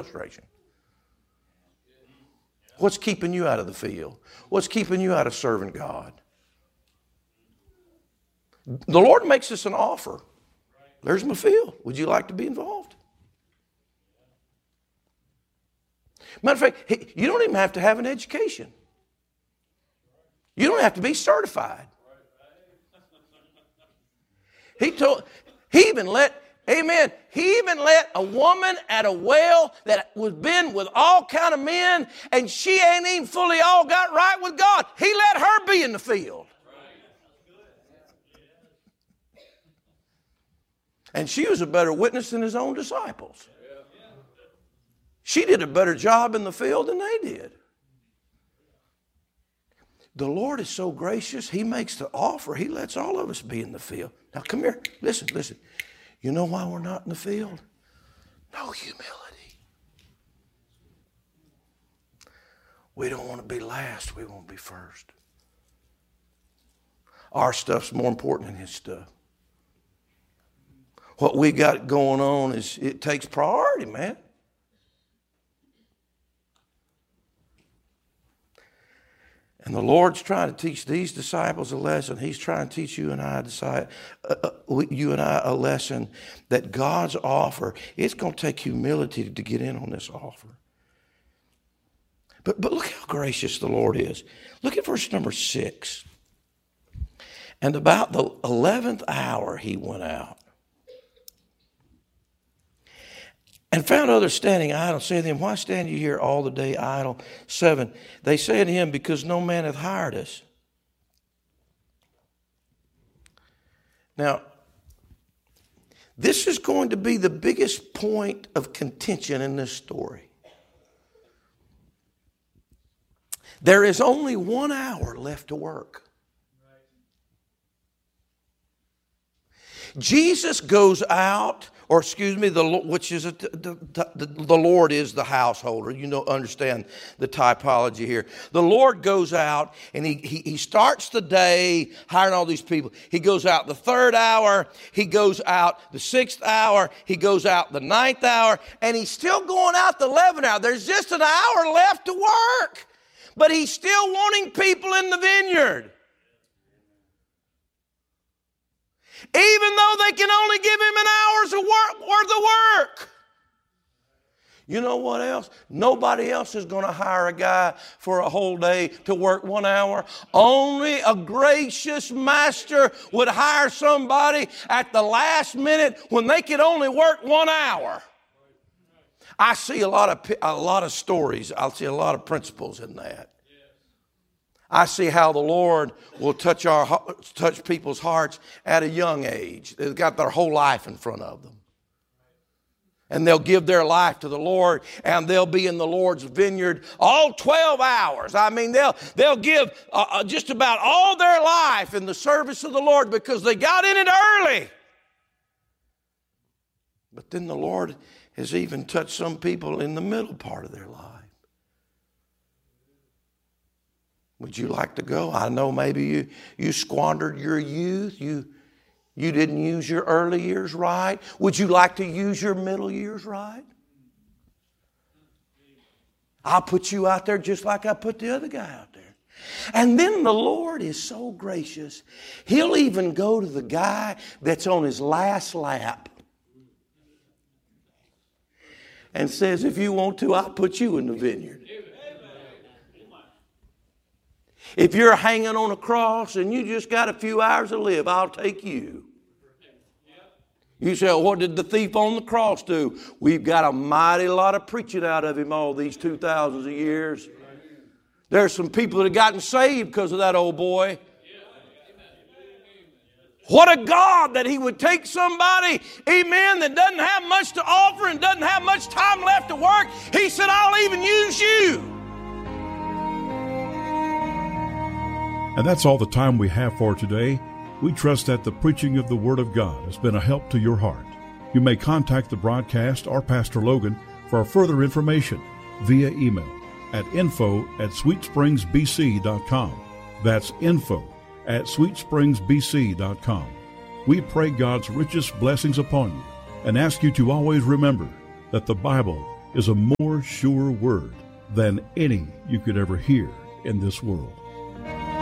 frustration? What's keeping you out of the field? What's keeping you out of serving God? The Lord makes us an offer. There's my field. Would you like to be involved? Matter of fact, you don't even have to have an education. You don't have to be certified. He even let a woman at a well that was been with all kind of men, and she ain't even fully all got right with God. He let her be in the field. And she was a better witness than his own disciples. She did a better job in the field than they did. The Lord is so gracious, He makes the offer. He lets all of us be in the field. Now come here, listen. You know why we're not in the field? No humility. We don't want to be last, we want to be first. Our stuff's more important than His stuff. What we got going on it takes priority, man. And the Lord's trying to teach these disciples a lesson. He's trying to teach you and I a lesson that God's offer, it's going to take humility to get in on this offer. But look how gracious the Lord is. Look at verse number 6. And about the 11th hour He went out and found others standing idle, saying to them, why stand you here all the day idle? 7, they say to Him, because no man hath hired us. Now, this is going to be the biggest point of contention in this story. There is only 1 hour left to work. Jesus goes out, the Lord is the householder. You know, understand the typology here. The Lord goes out and he starts the day hiring all these people. He goes out the 3rd hour. He goes out the 6th hour. He goes out the 9th hour. And He's still going out the 11th hour. There's just an hour left to work. But He's still wanting people in the vineyard. Even though they can only give Him an hour's worth of work. You know what else? Nobody else is going to hire a guy for a whole day to work 1 hour. Only a gracious master would hire somebody at the last minute when they could only work 1 hour. I see a lot of stories. I see a lot of principles in that. I see how the Lord will touch people's hearts at a young age. They've got their whole life in front of them. And they'll give their life to the Lord, and they'll be in the Lord's vineyard all 12 hours. I mean, they'll give just about all their life in the service of the Lord because they got in it early. But then the Lord has even touched some people in the middle part of their life. Would you like to go? I know maybe you squandered your youth. You didn't use your early years right. Would you like to use your middle years right? I'll put you out there just like I put the other guy out there. And then the Lord is so gracious. He'll even go to the guy that's on his last lap and says, if you want to, I'll put you in the vineyard. If you're hanging on a cross and you just got a few hours to live, I'll take you. You say, well, what did the thief on the cross do? We've got a mighty lot of preaching out of him all these 2,000 of years. There's some people that have gotten saved because of that old boy. What a God that He would take somebody, amen, that doesn't have much to offer and doesn't have much time left to work. He said, I'll even use you. And that's all the time we have for today. We trust that the preaching of the Word of God has been a help to your heart. You may contact the broadcast or Pastor Logan for further information via email at info@sweetspringsbc.com. That's info@sweetspringsbc.com. We pray God's richest blessings upon you and ask you to always remember that the Bible is a more sure word than any you could ever hear in this world.